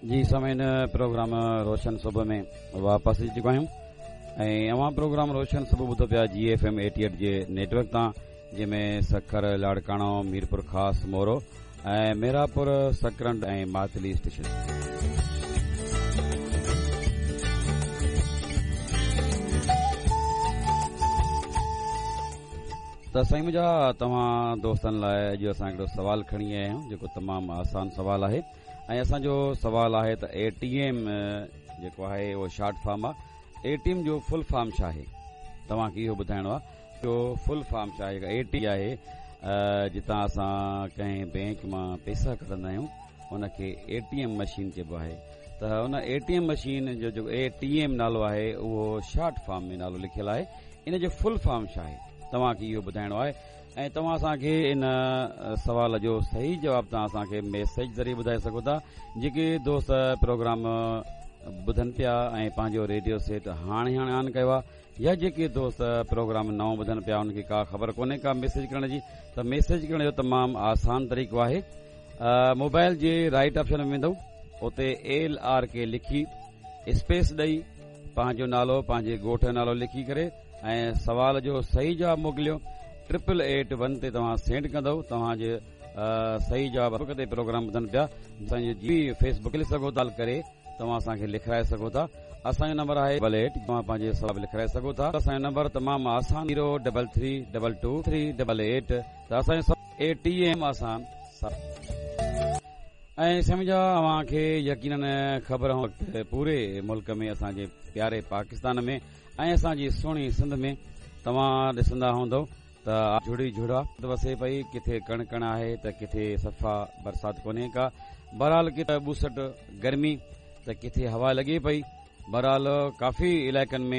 जी समें प्रोग्राम रोशन सुबह में वापस अची चुका आहियूं ऐं अवां प्रोग्राम रोशन सुबह ॿुधो पिया GFM 88 जे नेटवर्क तां जंहिंमें सखर लाड़काणो मीरपुर ख़ासि मोरो ऐं मेरापुर सकरंड ऐं मातली स्टेशन। त साईं मुंहिंजा तव्हां दोस्तनि लाइ अॼु असां हिकिड़ो सवाल खणी आया आहियूं जेको तमामु आसान सवाल आहे ऐं असांजो सवाल आहे त ATM जेको आहे उहो शॉर्ट फॉर्म आहे। ATM जो फुल फॉर्म छा आहे? तव्हांखे इहो ॿुधाइणो आहे जो फुल फॉर्म छा आहे। ATM आहे जितां असां कंहिं बैंक मां पैसा कढंदा आहियूं उनखे ATM मशीन चइबो आहे। त उन ATM मशीन जो जेको ATM नालो आहे उहो शॉर्ट फॉर्म में नालो लिखियलु आहे। इन जो फुल फॉर्म छा आहे तव्हांखे इहो ॿुधाइणो आहे ऐं तव्हां असांखे इन सवाल जो सही जवाबु तव्हां असांखे मैसेज ज़रिए ॿुधाए सघो था। जेके दोस्त प्रोग्राम ॿुधनि पिया ऐं पंहिंजो रेडियो सेट हाणे ऑन कयो आहे या जेके दोस्त प्रोग्राम नओं ॿुधनि पिया उनखे का ख़बर कोन्हे का मैसेज करण जी, त मैसेज करण जो तमामु आसान तरीक़ो आहे। मोबाइल जे राइट ऑप्शन में वेंदव, उते LR के लिखी स्पेस ॾेई पंहिंजो नालो पंहिंजे ॻोठ जो नालो लिखी करे ऐं सवाल जो सही जवाबु मोकिलियो 8881 ते तव्हां सेंड कंदव। तव्हांजे सही जवाबु ते प्रोग्राम ॿुधनि पिया असांजे फेसबुक लिखी सघो था करे तव्हां असांखे लिखाए सघो था। असांजो नंबर आहे 88 तव्हां पंहिंजे सवाल लिखाए सघो था। असांजो नंबर तमामु आसान 0332238 त असांजो ATM आसान ऐं सम्झा अव्हांखे यकीनन ख़बर वक़्तु पूरे मुल्क में असांजे प्यारे पाकिस्तान में ऐं असांजी सुहिणी सिंध में तव्हां ॾिसंदा हूंदव त जुड़ी जुड़ा वसे पई, किथे कण आहे त किथे सफ़ा बरसाति कोन्हे का। बहरहाल किथे ॿुसट गर्मी त किथे हवा लॻे पई। बहरहाल काफ़ी इलाइक़नि में